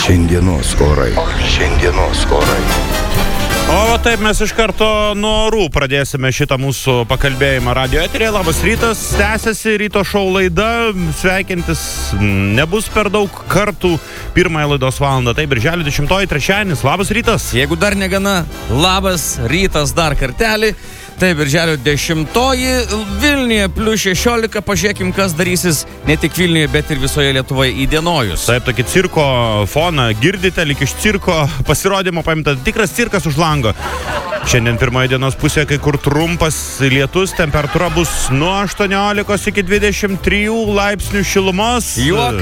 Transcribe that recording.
Šiandienos orai. O taip mes iš karto nuo orų pradėsime šitą mūsų pakalbėjimą radio eterėje. Labas rytas, tęsiasi ryto šou laida. Sveikintis nebus per daug kartų pirmąją laidos valandą. Tai birželio 10 trečiadienis. Labas rytas. Jeigu dar negana, labas rytas dar kartelį. Tai birželio 10 Vilniuje plius 16. Pažiūrėkim, kas darysis ne tik Vilniuje, bet ir visoje Lietuvoje įdienojus. Taip, tokį cirko foną girdite, lyg iš cirko pasirodymo paimta. Tikras cirkas už lango. Šiandien pirmoje dienos pusėje kai kur trumpas lietus, temperatūra bus nuo 18 iki 23 laipsnių šilumos.